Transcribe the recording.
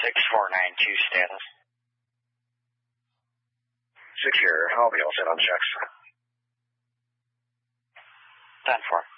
6492 status. Secure. I'll be all set on checks. 10-4.